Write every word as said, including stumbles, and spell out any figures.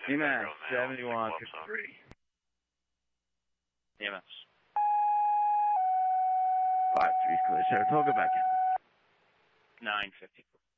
E M S seventy-one fifty-three. E M S. five three clear, Saratoga back in. nine fifty.